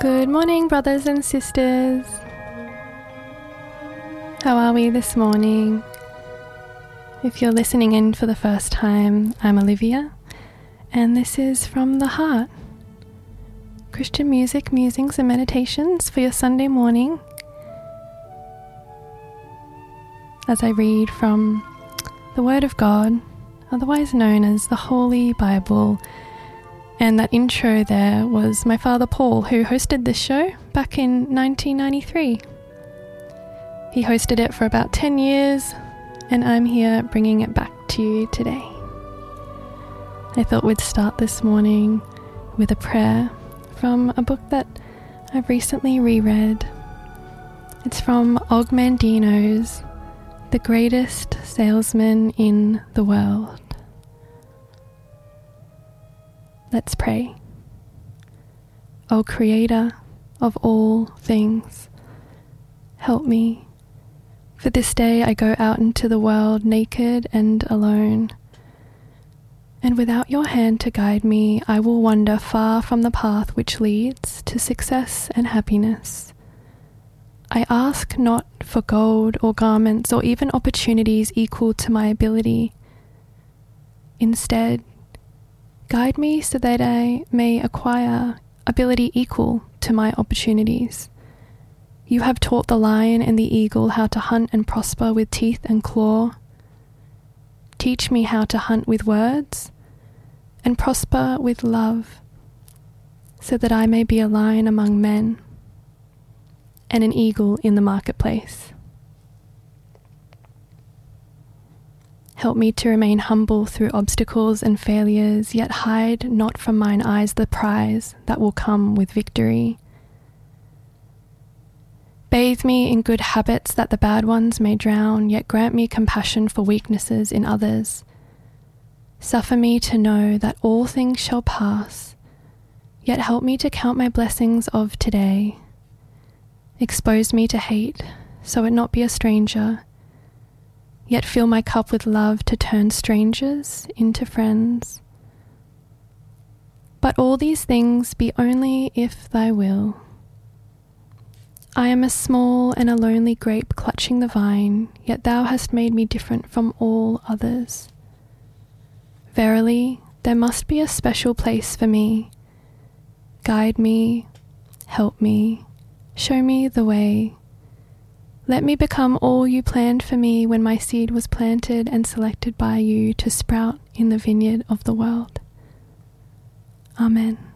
Good morning, brothers and sisters. How are we this morning? If you're listening in for the first time, I'm Olivia, and this is From the Heart. Christian music, musings and meditations for your Sunday morning as I read from the Word of God, otherwise known as the Holy Bible. And that intro there was my father Paul, who hosted this show back in 1993. He hosted it for about 10 years, and I'm here bringing it back to you today. I thought we'd start this morning with a prayer from a book that I've recently reread. It's from Og Mandino's The Greatest Salesman in the World. Let's pray. O Creator of all things, help me, for this day I go out into the world naked and alone, and without your hand to guide me, I will wander far from the path which leads to success and happiness. I ask not for gold or garments or even opportunities equal to my ability. Instead, guide me so that I may acquire ability equal to my opportunities. You have taught the lion and the eagle how to hunt and prosper with teeth and claw. Teach me how to hunt with words and prosper with love, so that I may be a lion among men and an eagle in the marketplace. Help me to remain humble through obstacles and failures, yet hide not from mine eyes the prize that will come with victory. Bathe me in good habits that the bad ones may drown, yet grant me compassion for weaknesses in others. Suffer me to know that all things shall pass, yet help me to count my blessings of today. Expose me to hate, so it not be a stranger, yet fill my cup with love to turn strangers into friends. But all these things be only if thy will. I am a small and a lonely grape clutching the vine, yet thou hast made me different from all others. Verily, there must be a special place for me. Guide me, help me, show me the way. Let me become all you planned for me when my seed was planted and selected by you to sprout in the vineyard of the world. Amen.